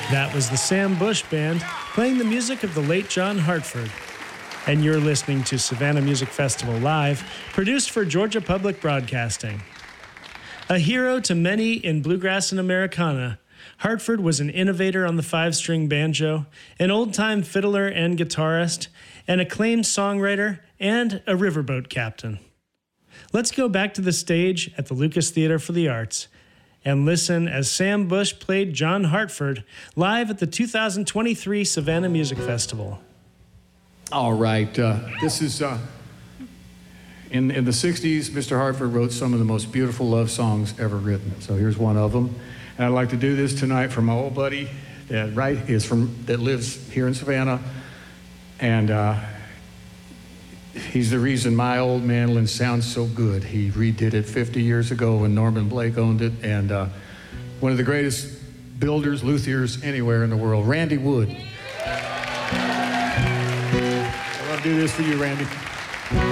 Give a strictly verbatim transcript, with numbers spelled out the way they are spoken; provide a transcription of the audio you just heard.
That was the Sam Bush Band playing the music of the late John Hartford. And you're listening to Savannah Music Festival Live, produced for Georgia Public Broadcasting. A hero to many in bluegrass and Americana, Hartford was an innovator on the five-string banjo, an old-time fiddler and guitarist, an acclaimed songwriter, and a riverboat captain. Let's go back to the stage at the Lucas Theater for the Arts and listen as Sam Bush played John Hartford live at the two thousand twenty-three Savannah Music Festival. All right, uh, this is, uh, in, in the sixties, Mister Hartford wrote some of the most beautiful love songs ever written. So here's one of them. And I'd like to do this tonight for my old buddy that right is from that lives here in Savannah, and uh, he's the reason my old mandolin sounds so good. He redid it fifty years ago when Norman Blake owned it, and uh, one of the greatest builders, luthiers anywhere in the world, Randy Wood. I'll do this for you, Randy.